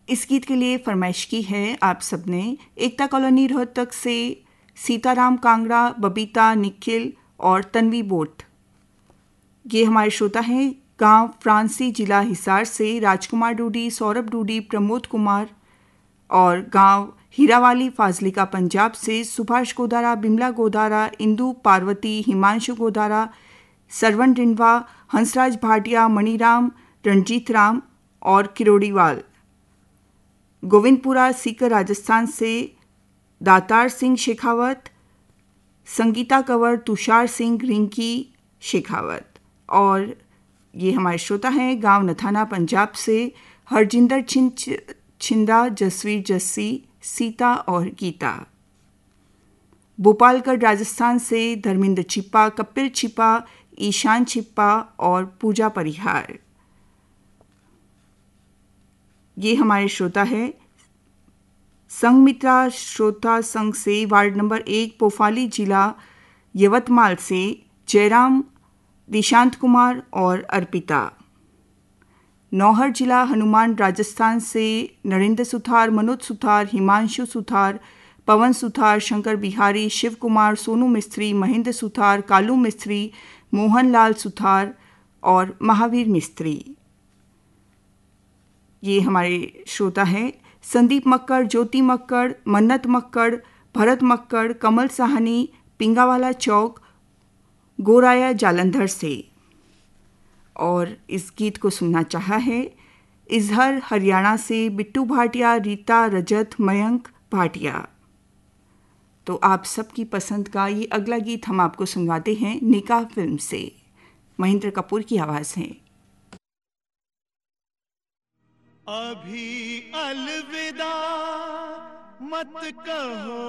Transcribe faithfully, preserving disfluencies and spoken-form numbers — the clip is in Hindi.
इस गीत के लिए फरमाइश की है आप सबने एकता कॉलोनी रोहतक से सीताराम कांगड़ा, बबीता, निखिल और तन्वी बोट। ये हमारे श्रोता हैं गांव फ्रांसी, जिला हिसार से राजकुमार डूडी, सौरभ डूडी, प्रमोद कुमार, और गांव हीरावाली, फाजलिका, पंजाब से सुभाष गोदारा, बिमला गोदारा, इंदु पार्वती, हिमांशु गोदारा, सरवण डिंडवा, हंसराज भाटिया, मणिराम, रणजीत राम और किरोड़ीवाल। गोविंदपुरा सीकर राजस्थान से दातार सिंह शेखावत, संगीता कंवर, तुषार सिंह, रिंकी शेखावत। और ये हमारे श्रोता हैं गांव नथाना पंजाब से हरजिंदर छिंच छिंदा, जसवीर जस्सी, सीता और गीता। भोपालगढ़ राजस्थान से धर्मेंद्र छिप्पा, कपिल छिप्पा, ईशान छिप्पा और पूजा परिहार। ये हमारे श्रोता है संघमित्रा श्रोता संघ से वार्ड नंबर एक, पोफाली, जिला यवतमाल से जयराम, दिशांत कुमार और अर्पिता। नौहर जिला हनुमान राजस्थान से नरेंद्र सुथार, मनोज सुथार, हिमांशु सुथार, पवन सुथार, शंकर बिहारी, शिव कुमार, सोनू मिस्त्री, महेंद्र सुथार, कालू मिस्त्री, मोहनलाल सुथार और महावीर मिस्त्री। ये हमारे श्रोता हैं संदीप मक्कड़, ज्योति मक्कड़, मन्नत मक्कड़, भरत मक्कड़, कमल साहनी, पिंगावाला चौक, गोराया जालंधर से। और इस गीत को सुनना चाहा है इजहर हरियाणा से बिट्टू भाटिया, रीता, रजत, मयंक भाटिया। तो आप सबकी पसंद का ये अगला गीत हम आपको सुनवाते हैं निकाह फिल्म से। महेंद्र कपूर की आवाज़ है। अभी अलविदा मत कहो